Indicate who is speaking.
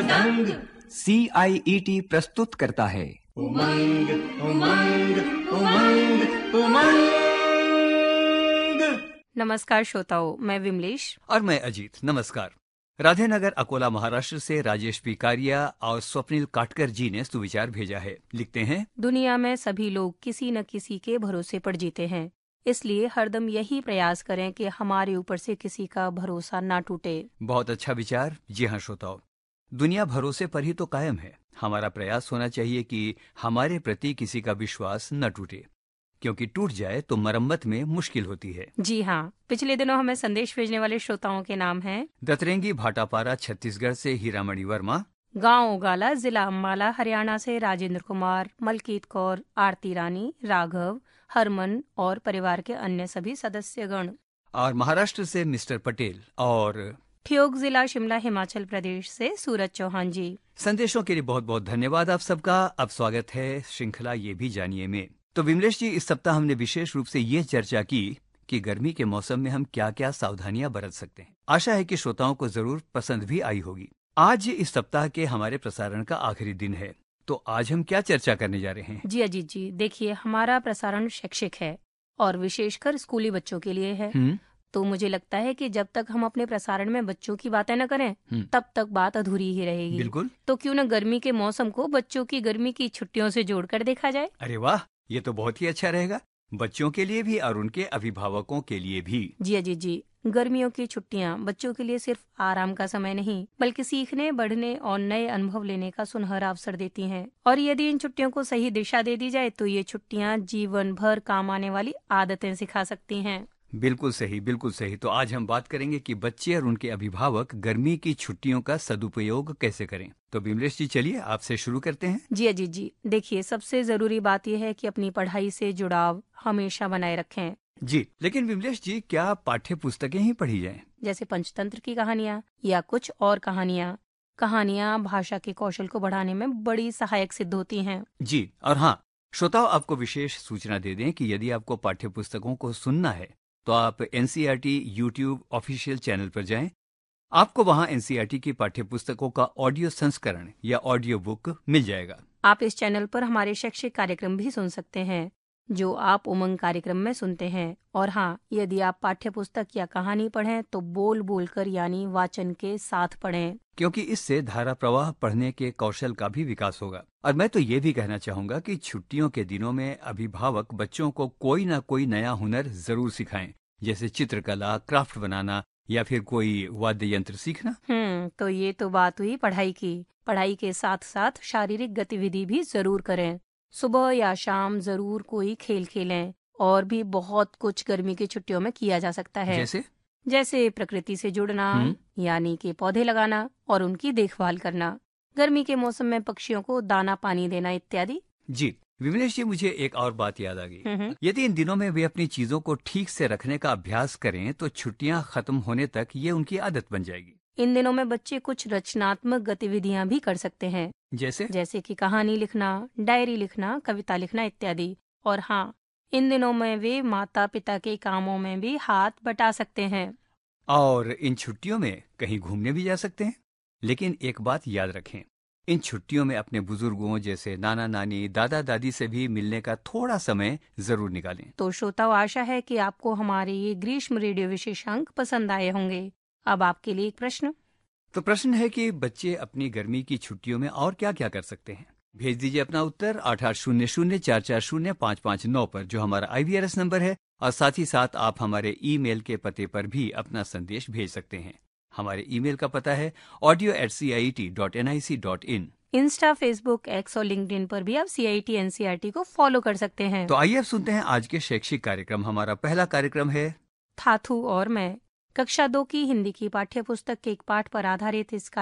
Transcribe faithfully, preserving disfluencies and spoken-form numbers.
Speaker 1: मृदंग।
Speaker 2: सी आई E T प्रस्तुत करता है
Speaker 1: उमंग उमंग उमंग उमंग।
Speaker 3: नमस्कार श्रोताओं, मैं विमलेश
Speaker 4: और मैं अजीत। नमस्कार। राधेनगर अकोला महाराष्ट्र से राजेश पिकारिया और स्वप्निल काटकर जी ने सुविचार भेजा है। लिखते हैं,
Speaker 3: दुनिया में सभी लोग किसी न किसी के भरोसे पर जीते हैं, इसलिए हरदम यही प्रयास करें कि हमारे ऊपर से किसी का भरोसा ना टूटे।
Speaker 4: बहुत अच्छा विचार। जी हाँ श्रोताओं, दुनिया भरोसे पर ही तो कायम है। हमारा प्रयास होना चाहिए कि हमारे प्रति किसी का विश्वास न टूटे, क्योंकि टूट जाए तो मरम्मत में मुश्किल होती है।
Speaker 3: जी हाँ, पिछले दिनों हमें संदेश भेजने वाले श्रोताओं के नाम हैं
Speaker 4: दतरेंगी भाटापारा छत्तीसगढ़ से हीरामणि वर्मा,
Speaker 3: गांव उगाला जिला अम्बाला हरियाणा से राजेंद्र कुमार, मलकीत कौर, आरती रानी, राघव, हरमन और परिवार के अन्य सभी सदस्यगण,
Speaker 4: और महाराष्ट्र से मिस्टर पटेल और
Speaker 3: ठियोग जिला शिमला हिमाचल प्रदेश से सूरज चौहान जी।
Speaker 4: संदेशों के लिए बहुत बहुत धन्यवाद आप सबका। अब स्वागत है श्रृंखला ये भी जानिए में। तो विमलेश जी, इस सप्ताह हमने विशेष रूप से ये चर्चा की कि गर्मी के मौसम में हम क्या क्या सावधानियां बरत सकते हैं। आशा है कि श्रोताओं को जरूर पसंद भी आई होगी। आज इस सप्ताह के हमारे प्रसारण का आखिरी दिन है, तो आज हम क्या चर्चा करने जा रहे हैं?
Speaker 3: जी अजीत जी, देखिए, हमारा प्रसारण शैक्षिक है और विशेषकर स्कूली बच्चों के लिए है।
Speaker 4: हुँ?
Speaker 3: तो मुझे लगता है कि जब तक हम अपने प्रसारण में बच्चों की बातें न करें,
Speaker 4: हुँ।
Speaker 3: तब तक बात अधूरी ही रहेगी।
Speaker 4: बिल्कुल।
Speaker 3: तो क्यों न गर्मी के मौसम को बच्चों की गर्मी की छुट्टियों से जोड़कर देखा जाए।
Speaker 4: अरे वाह, ये तो बहुत ही अच्छा रहेगा, बच्चों के लिए भी और उनके अभिभावकों के लिए भी।
Speaker 3: जी अजीत जी, गर्मियों की छुट्टियां बच्चों के लिए सिर्फ आराम का समय नहीं, बल्कि सीखने, बढ़ने और नए अनुभव लेने का सुनहरा अवसर देती हैं। और यदि इन छुट्टियों को सही दिशा दे दी जाए तो ये छुट्टियां जीवन भर काम आने वाली आदतें सिखा सकती हैं।
Speaker 4: बिल्कुल सही, बिल्कुल सही। तो आज हम बात करेंगे कि बच्चे और उनके अभिभावक गर्मी की छुट्टियों का सदुपयोग कैसे करें। तो विमलेश जी, चलिए आपसे शुरू करते हैं।
Speaker 3: जी अजीत जी, देखिए, सबसे जरूरी बात यह है कि अपनी पढ़ाई से जुड़ाव हमेशा बनाए रखें।
Speaker 4: जी, लेकिन विमलेश जी, क्या पाठ्य पुस्तकें ही पढ़ी जाएं?
Speaker 3: जैसे पंचतंत्र की कहानियाँ या कुछ और कहानियाँ। कहानियाँ भाषा के कौशल को बढ़ाने में बड़ी सहायक सिद्ध होती हैं।
Speaker 4: जी, और हाँ श्रोताओं, आपको विशेष सूचना दे दें कि यदि आपको पाठ्य पुस्तकों को सुनना है तो आप N C E R T YouTube official channel पर जाएं। आपको वहां N C E R T की पाठ्य पुस्तकों का ऑडियो संस्करण या ऑडियो बुक मिल जाएगा।
Speaker 3: आप इस चैनल पर हमारे शैक्षिक कार्यक्रम भी सुन सकते हैं, जो आप उमंग कार्यक्रम में सुनते हैं। और हाँ, यदि आप पाठ्य पुस्तक या कहानी पढ़ें तो बोल बोल कर यानी वाचन के साथ पढ़ें,
Speaker 4: क्योंकि इससे धारा प्रवाह पढ़ने के कौशल का भी विकास होगा। और मैं तो ये भी कहना चाहूंगा कि छुट्टियों के दिनों में अभिभावक बच्चों को कोई ना कोई नया हुनर जरूर सिखाएं, जैसे चित्रकला, क्राफ्ट बनाना या फिर कोई वाद्य यंत्र सीखना।
Speaker 3: हम्म तो ये तो बात हुई पढ़ाई की। पढ़ाई के साथ साथ शारीरिक गतिविधि भी जरूर करें। सुबह या शाम जरूर कोई खेल खेलें। और भी बहुत कुछ गर्मी की छुट्टियों में किया जा सकता है,
Speaker 4: जैसे
Speaker 3: जैसे प्रकृति से जुड़ना,
Speaker 4: हम्म।
Speaker 3: यानी कि पौधे लगाना और उनकी देखभाल करना, गर्मी के मौसम में पक्षियों को दाना पानी देना इत्यादि।
Speaker 4: जी विमलेश जी, मुझे एक और बात याद आ गई।
Speaker 3: हम्म।
Speaker 4: यदि इन दिनों में वे अपनी चीजों को ठीक से रखने का अभ्यास करें तो छुट्टियां खत्म होने तक ये उनकी आदत बन जाएगी।
Speaker 3: इन दिनों में बच्चे कुछ रचनात्मक गतिविधियां भी कर सकते हैं,
Speaker 4: जैसे
Speaker 3: जैसे कि कहानी लिखना, डायरी लिखना, कविता लिखना इत्यादि। और हाँ, इन दिनों में वे माता पिता के कामों में भी हाथ बटा सकते हैं।
Speaker 4: और इन छुट्टियों में कहीं घूमने भी जा सकते हैं। लेकिन एक बात याद रखें, इन छुट्टियों में अपने बुजुर्गों जैसे नाना नानी, दादा दादी से भी मिलने का थोड़ा समय जरूर निकालें।
Speaker 3: तो श्रोताओं, आशा है कि आपको हमारे ये ग्रीष्म रेडियो विशेषांक पसंद आए होंगे। अब आपके लिए एक प्रश्न।
Speaker 4: तो प्रश्न है कि बच्चे अपनी गर्मी की छुट्टियों में और क्या क्या कर सकते हैं। भेज दीजिए अपना उत्तर आठ आठ शून्य शून्य चार चार शून्य पाँच पाँच नौ पर, जो हमारा आई वी आर एस नंबर है। और साथ ही साथ आप हमारे ईमेल के पते पर भी अपना संदेश भेज सकते हैं। हमारे ईमेल का पता है audio eight C I T dot N I C dot in.
Speaker 3: Insta, Facebook, x और लिंक्डइन पर भी आप सी I T N C R T को फॉलो कर सकते हैं।
Speaker 4: तो आइए अब सुनते हैं आज के शैक्षिक कार्यक्रम। हमारा पहला कार्यक्रम है
Speaker 3: थाथू और मैं। कक्षा दो की हिंदी की पाठ्य पुस्तक के एक पाठ पर आधारित इस